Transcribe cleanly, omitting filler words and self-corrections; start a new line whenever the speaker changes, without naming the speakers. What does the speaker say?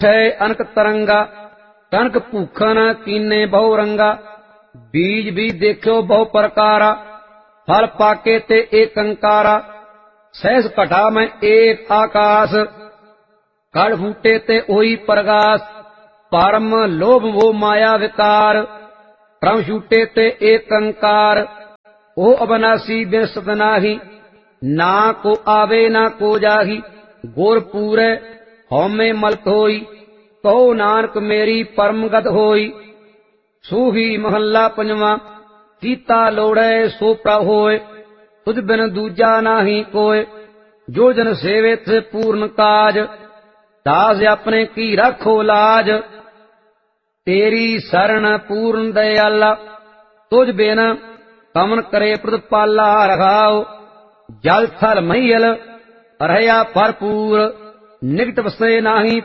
अनक तरंगा कनक भूखन कीने बहु रंगा। बीज भी देखो बहु प्रकारा फल पाके ते एक कंकारा। सहस घटा में एक आकाश कड़ फूटे ते ओही प्रगास। परम लोभ वो माया विकार परम छूटे ते एक कंकार। ओ अविनाशी बिनसत नाही ना को आवे ना को जाही। गुर पूरे हौमे मलत होई कहो नानक मेरी परम गत होई। सूही महला पंजवा कीता लोड़े सो प्रभ होए तुझ बिन दूजा नाही कोय। जो जन सेवे थे पूर्ण काज दास अपने की रखो लाज। तेरी शरण पूर्ण दयाला तुझ बिन कमन करे प्रतिपाला। रखाओ जल थल महियल रहया भरपूर निकट बसे नाही